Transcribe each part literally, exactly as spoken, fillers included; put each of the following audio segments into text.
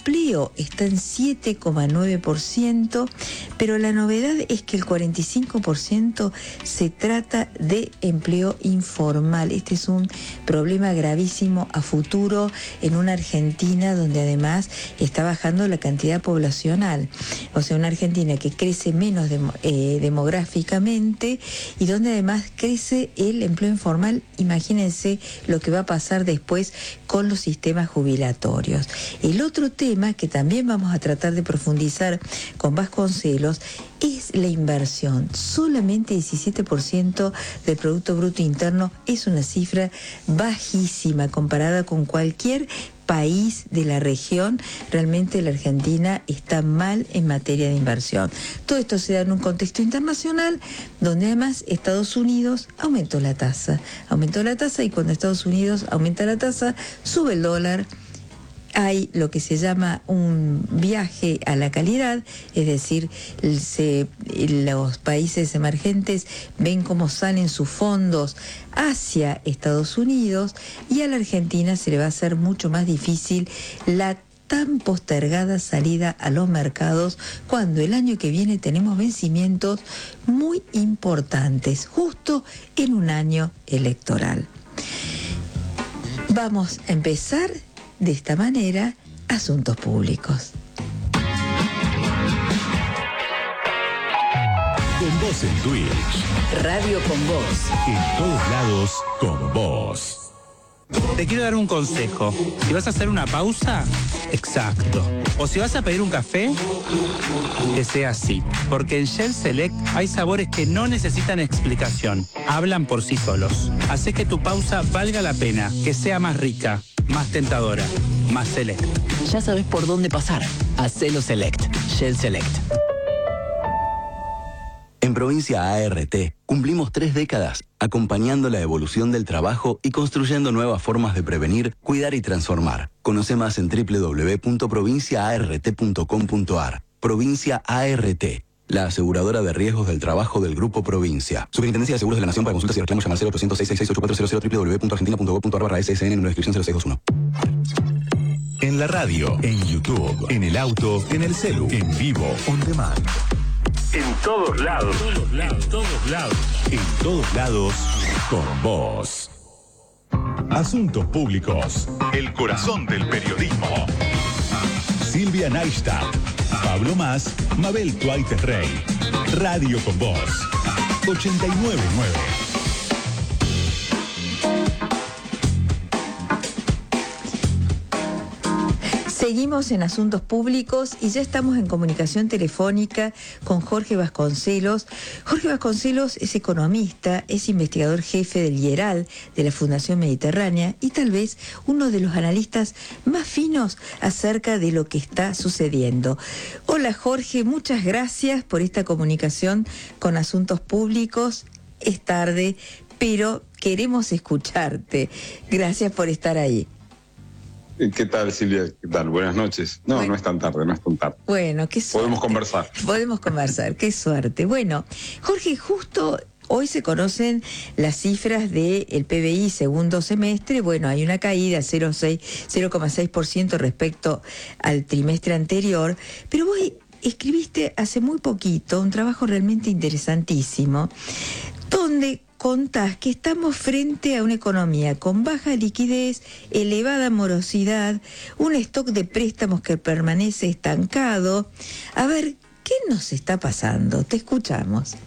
empleo está en siete coma nueve por ciento, pero la novedad es que el cuarenta y cinco por ciento se trata de empleo informal. Este es un problema gravísimo a futuro en una Argentina donde además está bajando la cantidad poblacional. O sea, una Argentina que crece menos de, eh, demográficamente y donde además crece el empleo informal. Imagínense lo que va a pasar después con los sistemas jubilatorios. El otro tema que también vamos a tratar de profundizar con Vasconcelos es la inversión. Solamente diecisiete por ciento del Producto Bruto Interno es una cifra bajísima comparada con cualquier país de la región. Realmente la Argentina está mal en materia de inversión. Todo esto se da en un contexto internacional donde además Estados Unidos aumentó la tasa. Aumentó la tasa y cuando Estados Unidos aumenta la tasa, sube el dólar. Hay lo que se llama un viaje a la calidad, es decir, se, los países emergentes ven cómo salen sus fondos hacia Estados Unidos y a la Argentina se le va a hacer mucho más difícil la tan postergada salida a los mercados cuando el año que viene tenemos vencimientos muy importantes, justo en un año electoral. Vamos a empezar de esta manera, Asuntos Públicos. Con vos en Twitch. Radio con vos. En todos lados, con vos. Te quiero dar un consejo. Si vas a hacer una pausa, exacto. O si vas a pedir un café, que sea así. Porque en Shell Select hay sabores que no necesitan explicación. Hablan por sí solos. Hace que tu pausa valga la pena, que sea más rica, más tentadora, más select. Ya sabes por dónde pasar. Hacelo Select. Shell Select. En Provincia A R T cumplimos tres décadas acompañando la evolución del trabajo y construyendo nuevas formas de prevenir, cuidar y transformar. Conoce más en doble u doble u doble u punto provincia a r t punto com punto a r. Provincia A R T, la aseguradora de riesgos del trabajo del Grupo Provincia. Superintendencia de Seguros de la Nación. Para consultas y reclamos llama al cero ochocientos seis seis seis ocho cuatro cero cero doble u doble u doble u punto argentina punto gob punto ar barra S S N en la descripción cero seis dos uno. En la radio, en YouTube, en el auto, en el celu, en vivo, on demand. En todos lados. En todos lados. En todos lados, con vos. Asuntos Públicos. El corazón del periodismo. Silvia Neistat, Pablo Mas, Mabel Tuaites Rey. Radio con vos. ochenta y nueve punto nueve. Seguimos en Asuntos Públicos y ya estamos en comunicación telefónica con Jorge Vasconcelos. Jorge Vasconcelos es economista, es investigador jefe del I E R A L, de la Fundación Mediterránea, y tal vez uno de los analistas más finos acerca de lo que está sucediendo. Hola Jorge, muchas gracias por esta comunicación con Asuntos Públicos. Es tarde, pero queremos escucharte. Gracias por estar ahí. ¿Qué tal, Silvia? ¿Qué tal? Buenas noches. No, bueno, no es tan tarde, no es tan tarde. Bueno, qué suerte. Podemos conversar. Podemos conversar, qué suerte. Bueno, Jorge, justo hoy se conocen las cifras del P B I segundo semestre. Bueno, hay una caída cero coma seis por ciento respecto al trimestre anterior, pero vos escribiste hace muy poquito un trabajo realmente interesantísimo, donde contás que estamos frente a una economía con baja liquidez, elevada morosidad, un stock de préstamos que permanece estancado. A ver, ¿qué nos está pasando? Te escuchamos.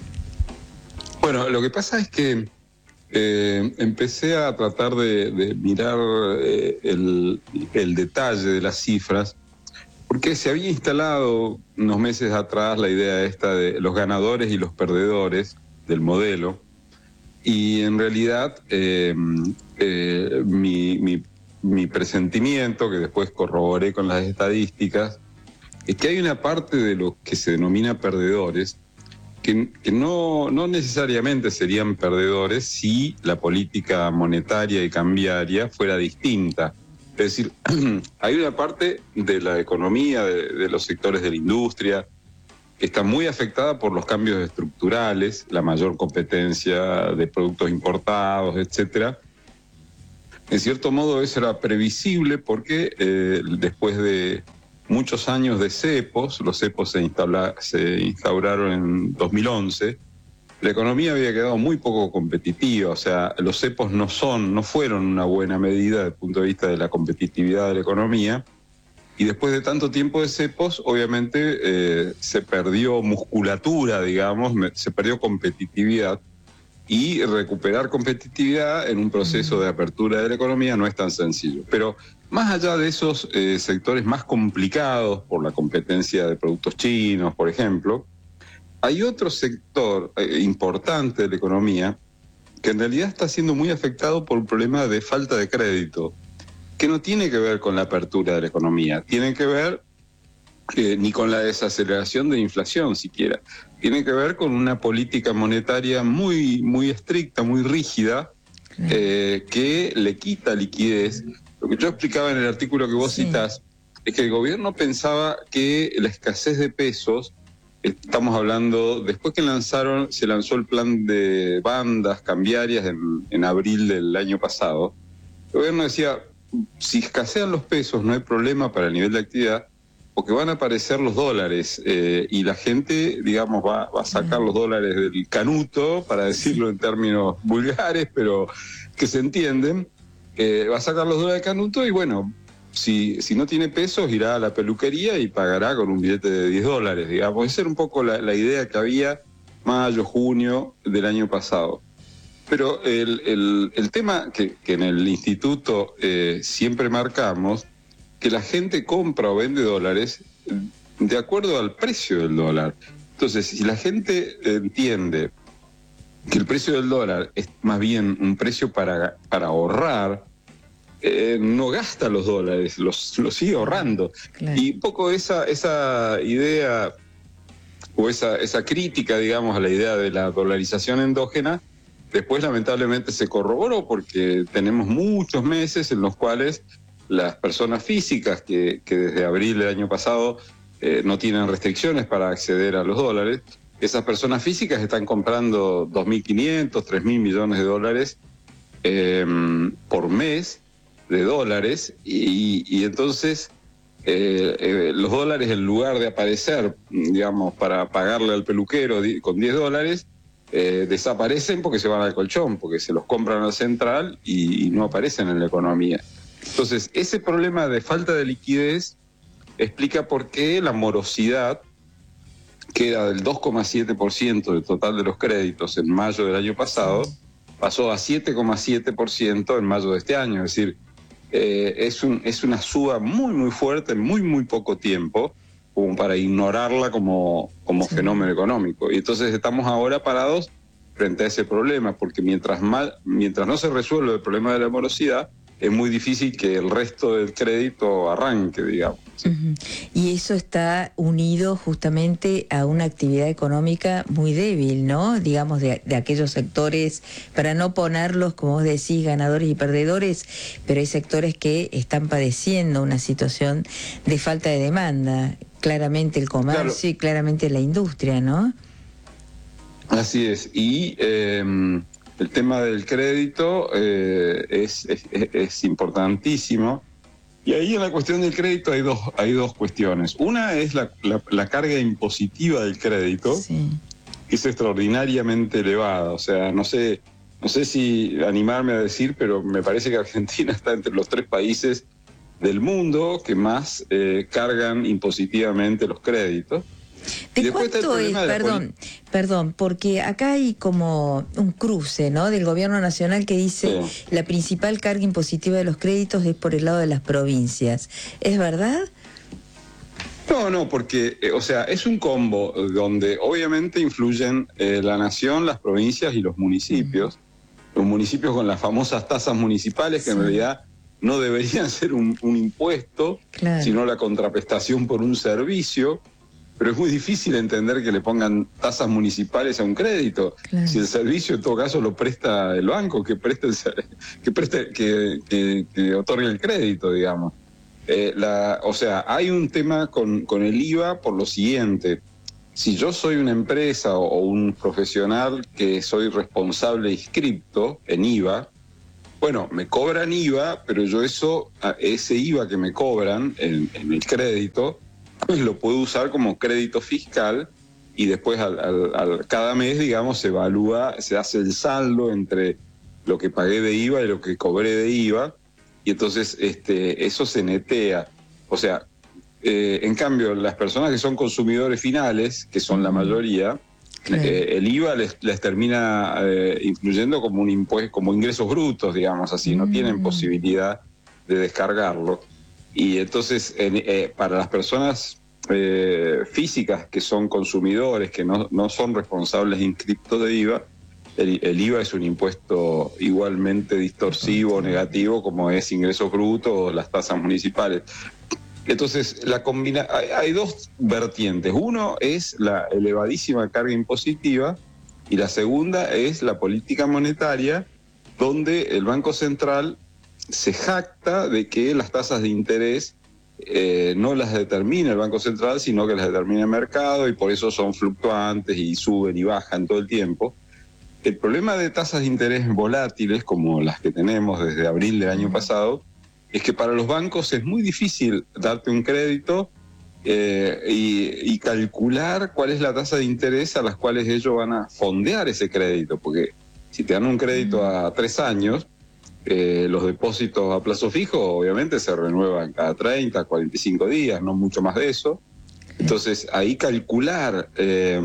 Bueno, lo que pasa es que eh, empecé a tratar de, de mirar eh, el, el detalle de las cifras, porque se había instalado unos meses atrás la idea esta de los ganadores y los perdedores del modelo. Y en realidad eh, eh, mi, mi, mi presentimiento, que después corroboré con las estadísticas, es que hay una parte de los que se denomina perdedores que, que no, no necesariamente serían perdedores si la política monetaria y cambiaria fuera distinta. Es decir, hay una parte de la economía, de, de los sectores de la industria, que está muy afectada por los cambios estructurales, la mayor competencia de productos importados, etcétera. En cierto modo eso era previsible porque eh, después de muchos años de cepos, los cepos se, instala, se instauraron en dos mil once, la economía había quedado muy poco competitiva, o sea, los cepos no son, no fueron una buena medida desde el punto de vista de la competitividad de la economía, y después de tanto tiempo de cepos, obviamente eh, se perdió musculatura, digamos, se perdió competitividad, y recuperar competitividad en un proceso de apertura de la economía no es tan sencillo. Pero más allá de esos eh, sectores más complicados por la competencia de productos chinos, por ejemplo, hay otro sector eh, importante de la economía que en realidad está siendo muy afectado por un problema de falta de crédito, que no tiene que ver con la apertura de la economía, tiene que ver eh, ni con la desaceleración de la inflación siquiera, tiene que ver con una política monetaria muy, muy estricta, muy rígida, eh, que le quita liquidez. Lo que yo explicaba en el artículo que vos sí. citás es que el gobierno pensaba que la escasez de pesos, estamos hablando, después que lanzaron, se lanzó el plan de bandas cambiarias en, en abril del año pasado, el gobierno decía, si escasean los pesos no hay problema para el nivel de actividad, porque van a aparecer los dólares eh, y la gente, digamos, va, va a sacar los dólares del canuto, para decirlo en términos vulgares, pero que se entienden, eh, va a sacar los dólares del canuto y bueno, Si, si no tiene pesos, irá a la peluquería y pagará con un billete de diez dólares, digamos. Esa era un poco la, la idea que había mayo, junio del año pasado. Pero el, el, el tema que, que en el instituto eh, siempre marcamos, que la gente compra o vende dólares de acuerdo al precio del dólar. Entonces, si la gente entiende que el precio del dólar es más bien un precio para, para ahorrar, Eh, no gasta los dólares, los, los sigue ahorrando. Claro. Y un poco esa, esa idea o esa, esa crítica, digamos, a la idea de la dolarización endógena, después lamentablemente se corroboró porque tenemos muchos meses en los cuales las personas físicas que, que desde abril del año pasado eh, no tienen restricciones para acceder a los dólares, esas personas físicas están comprando dos mil quinientos, tres mil millones de dólares eh, por mes, de dólares, y, y entonces eh, eh, los dólares, en lugar de aparecer, digamos, para pagarle al peluquero con diez dólares, eh, desaparecen porque se van al colchón, porque se los compran al central y, y no aparecen en la economía. Entonces, ese problema de falta de liquidez explica por qué la morosidad, que era del dos coma siete por ciento del total de los créditos en mayo del año pasado, pasó a siete coma siete por ciento en mayo de este año, es decir, Eh, es, un, es una suba muy, muy fuerte en muy, muy poco tiempo, como para ignorarla como, como sí. fenómeno económico. Y entonces estamos ahora parados frente a ese problema, porque mientras, mal, mientras no se resuelve el problema de la morosidad, es muy difícil que el resto del crédito arranque, digamos. ¿Sí? Uh-huh. Y eso está unido justamente a una actividad económica muy débil, ¿no? Digamos, de, de aquellos sectores, para no ponerlos, como vos decís, ganadores y perdedores, pero hay sectores que están padeciendo una situación de falta de demanda. Claramente el comercio claro. y claramente la industria, ¿no? Así es. Y Eh, el tema del crédito eh, es, es, es importantísimo. Y ahí en la cuestión del crédito hay dos, hay dos cuestiones. Una es la, la, la carga impositiva del crédito, sí. que es extraordinariamente elevada. O sea, no sé, no sé si animarme a decir, pero me parece que Argentina está entre los tres países del mundo que más eh, cargan impositivamente los créditos. ¿De cuánto es? Perdón, perdón, porque acá hay como un cruce, ¿no? Del gobierno nacional que dice sí. la principal carga impositiva de los créditos es por el lado de las provincias. ¿Es verdad? No, no, porque, eh, o sea, es un combo donde obviamente influyen eh, la nación, las provincias y los municipios. Uh-huh. Los municipios con las famosas tasas municipales que sí. en realidad no deberían ser un, un impuesto, claro. sino la contraprestación por un servicio. Pero es muy difícil entender que le pongan tasas municipales a un crédito. Claro. Si el servicio en todo caso lo presta el banco, que preste, el, que, preste que, que, que otorgue el crédito, digamos. Eh, la, o sea, hay un tema con, con el I V A por lo siguiente. Si yo soy una empresa o, o un profesional que soy responsable inscripto en I V A, bueno, me cobran I V A, pero yo eso, ese I V A que me cobran en, en el crédito, pues lo puedo usar como crédito fiscal y después al, al, al, cada mes, digamos, se evalúa, se hace el saldo entre lo que pagué de I V A y lo que cobré de I V A, y entonces este, eso se netea. O sea, eh, en cambio, las personas que son consumidores finales, que son la mayoría, claro. eh, el I V A les, les termina eh, influyendo como un impuesto, como ingresos brutos, digamos así, no mm. tienen posibilidad de descargarlo. Y entonces, en, eh, para las personas eh, físicas que son consumidores, que no, no son responsables inscriptos de I V A, el, el I V A es un impuesto igualmente distorsivo, negativo, como es ingresos brutos o las tasas municipales. Entonces, la combina hay, hay dos vertientes. Uno es la elevadísima carga impositiva y la segunda es la política monetaria, donde el Banco Central se jacta de que las tasas de interés eh, no las determina el Banco Central, sino que las determina el mercado, y por eso son fluctuantes y suben y bajan todo el tiempo. El problema de tasas de interés volátiles, como las que tenemos desde abril del año pasado, es que para los bancos es muy difícil darte un crédito eh, y, y calcular cuál es la tasa de interés a las cuales ellos van a fondear ese crédito, porque si te dan un crédito a tres años, Eh, los depósitos a plazo fijo obviamente se renuevan cada treinta, cuarenta y cinco días, no mucho más de eso. Entonces ahí calcular eh,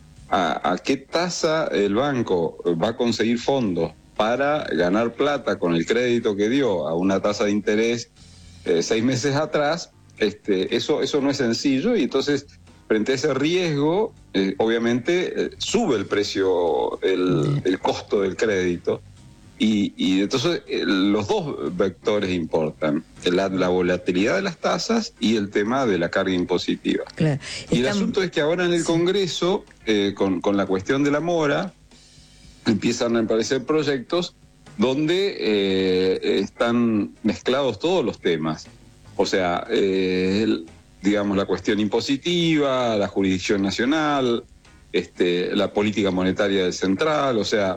a, a qué tasa el banco va a conseguir fondos para ganar plata con el crédito que dio a una tasa de interés eh, seis meses atrás, este, eso, eso no es sencillo, y entonces frente a ese riesgo eh, obviamente eh, sube el precio, el, el costo del crédito. Y, y entonces eh, los dos vectores importan, la, la volatilidad de las tasas y el tema de la carga impositiva. Claro. Y el asunto es que ahora en el Congreso, eh, con, con la cuestión de la mora, empiezan a aparecer proyectos donde eh, están mezclados todos los temas. O sea, eh, digamos, la cuestión impositiva, la jurisdicción nacional, este, la política monetaria del central, o sea...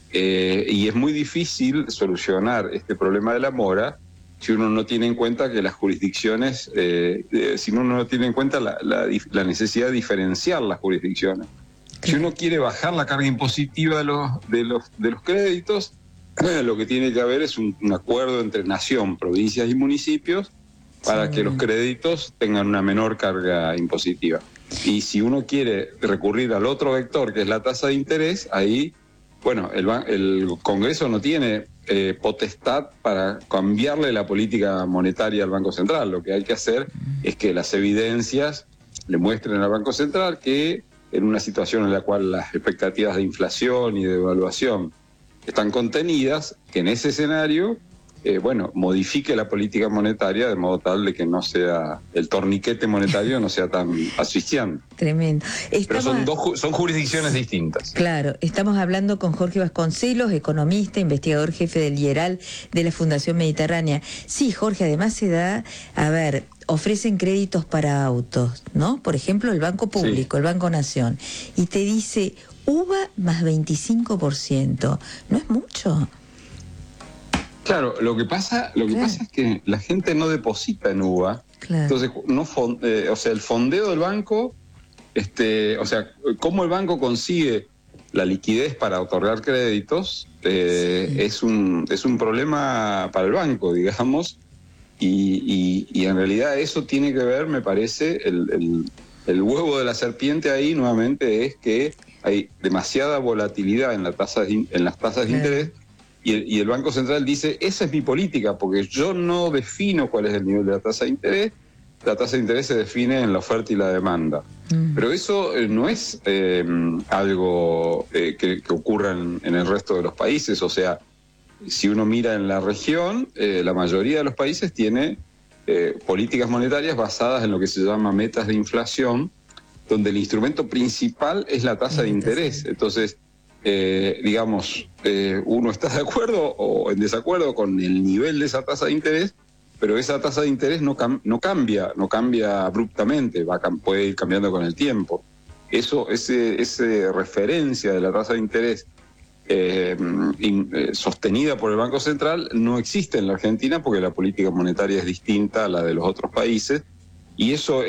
Eh, y es muy difícil solucionar este problema de la mora si uno no tiene en cuenta que las jurisdicciones, eh, eh, si uno no tiene en cuenta la, la, la necesidad de diferenciar las jurisdicciones. Si uno quiere bajar la carga impositiva de los, de los, de los créditos, eh, lo que tiene que haber es un, un acuerdo entre nación, provincias y municipios para sí. que los créditos tengan una menor carga impositiva. Y si uno quiere recurrir al otro vector, que es la tasa de interés, ahí... Bueno, el, el Congreso no tiene eh, potestad para cambiarle la política monetaria al Banco Central. Lo que hay que hacer es que las evidencias le muestren al Banco Central que en una situación en la cual las expectativas de inflación y de devaluación están contenidas, que en ese escenario, eh, bueno, modifique la política monetaria de modo tal de que no sea, el torniquete monetario no sea tan asfixiante. Tremendo. Estamos, Pero son dos son jurisdicciones distintas. Claro, estamos hablando con Jorge Vasconcelos, economista, investigador jefe del IERAL de la Fundación Mediterránea. Sí, Jorge, además se da, a ver, ofrecen créditos para autos, ¿no? Por ejemplo, el Banco Público, sí. el Banco Nación, y te dice U V A más veinticinco por ciento. ¿No es mucho? Claro, lo que pasa, lo que claro. pasa es que la gente no deposita en U V A, claro. entonces no fond, eh, o sea, el fondeo del banco, este, o sea, cómo el banco consigue la liquidez para otorgar créditos eh, sí. es un es un problema para el banco, digamos, y, y, y en realidad eso tiene que ver, me parece, el, el, el huevo de la serpiente ahí nuevamente es que hay demasiada volatilidad en la tasa de, en las tasas de claro. interés. Y el, y el Banco Central dice, esa es mi política, porque yo no defino cuál es el nivel de la tasa de interés, la tasa de interés se define en la oferta y la demanda. Mm. Pero eso eh, no es eh, algo eh, que, que ocurra en, en el resto de los países, o sea, si uno mira en la región, eh, la mayoría de los países tiene eh, políticas monetarias basadas en lo que se llama metas de inflación, donde el instrumento principal es la tasa de interés. Entonces, Eh, digamos, eh, uno está de acuerdo o en desacuerdo con el nivel de esa tasa de interés, pero esa tasa de interés no, cam no cambia, no cambia abruptamente, va puede ir cambiando con el tiempo. Eso, ese, ese referencia de la tasa de interés eh, in, eh, sostenida por el Banco Central no existe en la Argentina porque la política monetaria es distinta a la de los otros países y eso